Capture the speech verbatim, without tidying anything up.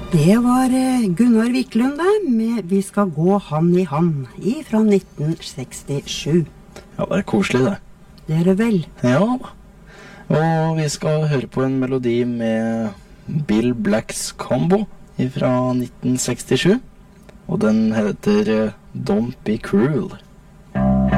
Det var Gunnar Wiklund der, med Vi skal gå hand i hand, fra nitten sekstisju. Ja, det er koselig det. Det er det vel. Ja, og vi skal høre på en melodi med Bill Blacks Combo fra nitten sekstisju, og den heter Don't Be Cruel.